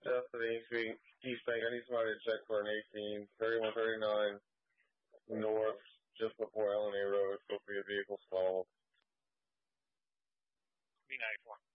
Justin East Bank. I need somebody to check for an 3139 north, just before LNA Road. It's supposed to be a vehicle stalled. B-94.